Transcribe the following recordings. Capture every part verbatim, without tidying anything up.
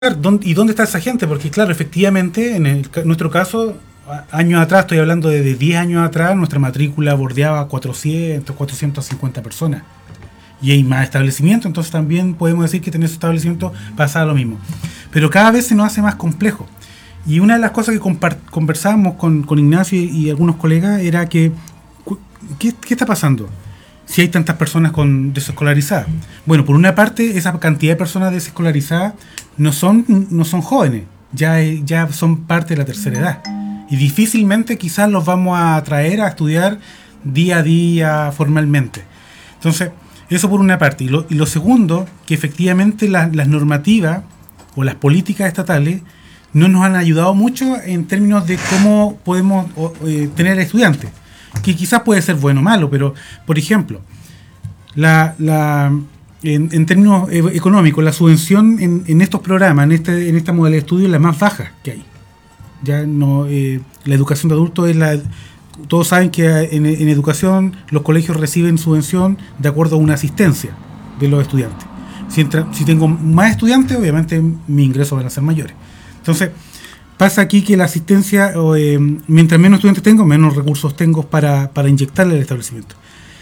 ¿dónde, ¿y dónde está esa gente? Porque claro, efectivamente, en el, nuestro caso, años atrás, estoy hablando de, de diez años atrás, nuestra matrícula bordeaba cuatrocientas, cuatrocientas cincuenta personas. Y hay más establecimientos, entonces también podemos decir que tener ese establecimiento pasa lo mismo. Pero cada vez se nos hace más complejo. Y una de las cosas que conversábamos con, con Ignacio y, y algunos colegas era que, ¿qué, ¿qué está pasando si hay tantas personas con desescolarizadas? Bueno, por una parte, esa cantidad de personas desescolarizadas no son, no son jóvenes, ya, ya son parte de la tercera edad. Y difícilmente quizás los vamos a traer a estudiar día a día formalmente. Entonces, eso por una parte. Y lo, y lo segundo, que efectivamente la, las normativas o las políticas estatales no nos han ayudado mucho en términos de cómo podemos o, eh, tener estudiantes. Que quizás puede ser bueno o malo, pero, por ejemplo, la, la, en, en términos e- económicos, la subvención en, en estos programas, en, este, en esta modalidad de estudio, es la más baja que hay. Ya no, eh, la educación de adultos es la... Todos saben que en, en educación los colegios reciben subvención de acuerdo a una asistencia de los estudiantes. Si, entra, si tengo más estudiantes, obviamente mis ingresos van a ser mayores. Entonces, pasa aquí que la asistencia, eh, mientras menos estudiantes tengo, menos recursos tengo para, para inyectarle al establecimiento.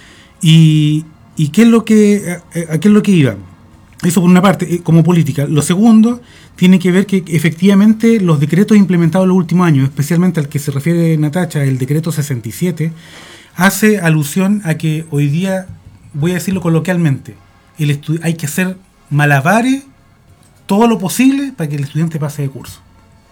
Y, y ¿qué es lo que, a, a qué es lo que iba? Eso por una parte, eh, como política. Lo segundo tiene que ver que efectivamente los decretos implementados en los últimos años, especialmente al que se refiere Natacha, el decreto sesenta y siete, hace alusión a que hoy día, voy a decirlo coloquialmente, el estu- hay que hacer malabares todo lo posible para que el estudiante pase de curso.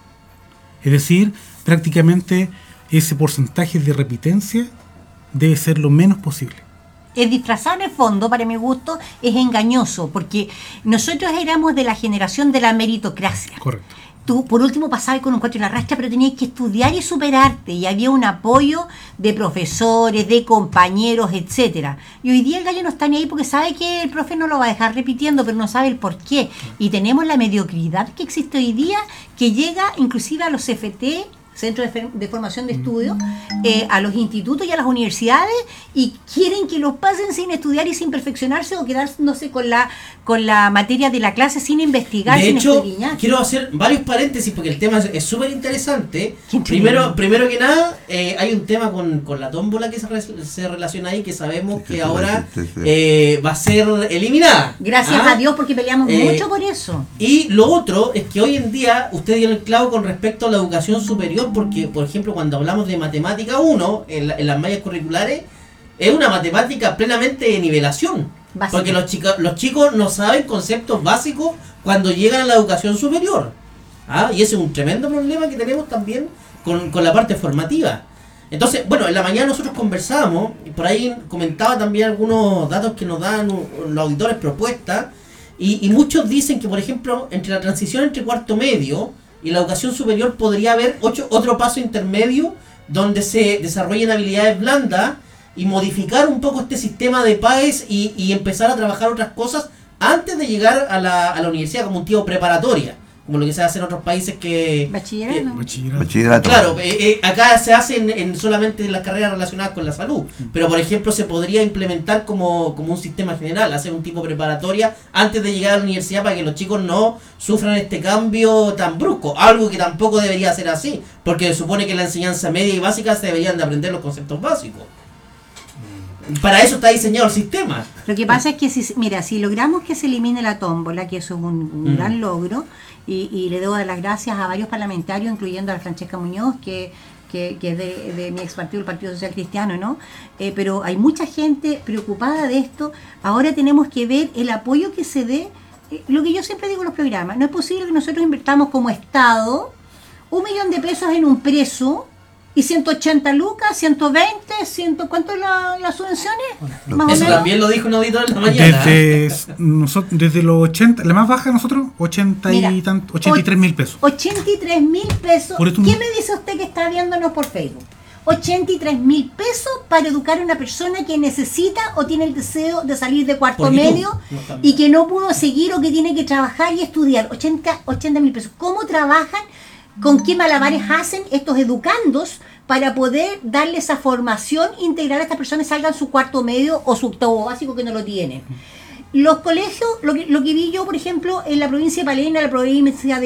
Es decir, prácticamente ese porcentaje de repitencia debe ser lo menos posible. Es disfrazado en el fondo, para mi gusto, es engañoso, porque nosotros éramos de la generación de la meritocracia. Correcto. Tú, por último, pasabas con un cuatro en la rastra, pero tenías que estudiar y superarte, y había un apoyo de profesores, de compañeros, etcétera. Y hoy día el gallo no está ni ahí porque sabe que el profe no lo va a dejar repitiendo, pero no sabe el por qué. Y tenemos la mediocridad que existe hoy día, que llega inclusive a los C F T, Centros de, de Formación de Estudio, eh, a los institutos y a las universidades, y quieren que los pasen sin estudiar y sin perfeccionarse o quedándose con la con la materia de la clase sin investigar. De sin hecho, escudriñar. quiero hacer varios paréntesis porque el tema es súper interesante. Primero, primero que nada, eh, hay un tema con, con la tómbola que se, re, se relaciona ahí, que sabemos que ahora eh, va a ser eliminada. Gracias ¿Ah? a Dios, porque peleamos eh, mucho por eso. Y lo otro es que hoy en día, usted dio el clavo con respecto a la educación superior, porque, por ejemplo, cuando hablamos de matemática uno, en, la, en las mallas curriculares, es una matemática plenamente de nivelación. Básico. Porque los chicos, los chicos no saben conceptos básicos cuando llegan a la educación superior. ¿Ah? Y ese es un tremendo problema que tenemos también con, con la parte formativa. Entonces, bueno, en la mañana nosotros conversábamos, y por ahí comentaba también algunos datos que nos dan los auditores propuestas, y, y muchos dicen que, por ejemplo, entre la transición entre cuarto medio y la educación superior podría haber ocho, otro paso intermedio donde se desarrollen habilidades blandas y modificar un poco este sistema de P A E S y, y empezar a trabajar otras cosas antes de llegar a la, a la universidad como un tipo preparatoria, como lo que se hace en otros países que... Bachillerato. Eh, Bachillerato. Bachillerato. Claro, eh, eh, acá se hace en, en solamente las carreras relacionadas con la salud, pero por ejemplo se podría implementar como, como un sistema general, hacer un tipo preparatoria antes de llegar a la universidad para que los chicos no sufran este cambio tan brusco, algo que tampoco debería ser así, porque se supone que en la enseñanza media y básica se deberían de aprender los conceptos básicos. Para eso está diseñado el sistema. Lo que pasa es que, si, mira, si logramos que se elimine la tómbola, que eso es un, un mm. gran logro, y, y le debo las gracias a varios parlamentarios, incluyendo a Francesca Muñoz, que, que, que es de, de mi ex partido, el Partido Social Cristiano, ¿no? Eh, pero hay mucha gente preocupada de esto. Ahora tenemos que ver el apoyo que se dé. Eh, lo que yo siempre digo en los programas, no es posible que nosotros invertamos como Estado un millón de pesos en un preso y ciento ochenta lucas, ciento veinte, cien, ¿cuánto es la, las subvenciones? Bueno, más eso o menos. También lo dijo un auditor en la mañana. Desde, nosotros, desde los ochenta, la más baja de nosotros, ochenta Mira, y tant, ochenta y tres mil pesos. ochenta y tres mil pesos. ¿Qué me dice usted que está viéndonos por Facebook? ochenta y tres mil pesos para educar a una persona que necesita o tiene el deseo de salir de cuarto medio no, y que no pudo seguir o que tiene que trabajar y estudiar. ochenta mil pesos. ¿Cómo trabajan? ¿Con qué malabares hacen estos educandos para poder darle esa formación integral a estas personas, salgan su cuarto medio o su octavo básico que no lo tienen? Los colegios, lo que, lo que vi yo, por ejemplo, en la provincia de Palena, la provincia de